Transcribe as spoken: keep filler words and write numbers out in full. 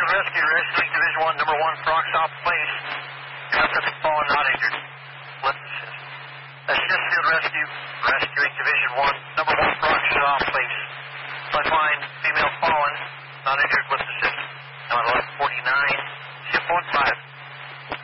Rescue, Rescuing Division one, number one, Frog South Place. Contact fallen, not injured. Let's assist. Assist Field Rescue, Rescuing Division one, number one, Frog South Place. Lifeline, female fallen, not injured with